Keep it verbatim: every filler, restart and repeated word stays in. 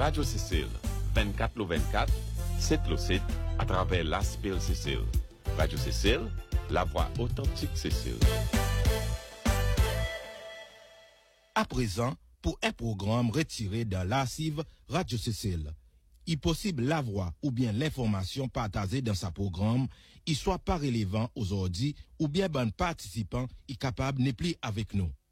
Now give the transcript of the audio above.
Radio Cécile, vingt-quatre le vingt-quatre, sept le sept, à travers l'Aspil Cécile. Radio Cécile, la voix authentique Cécile. À présent, pour un programme retiré dans l'archive Radio Cécile, il est possible la voix ou bien l'information partagée dans sa programme, il soit pas relevant aujourd'hui ou bien bon participant est capable n'est plus avec nous.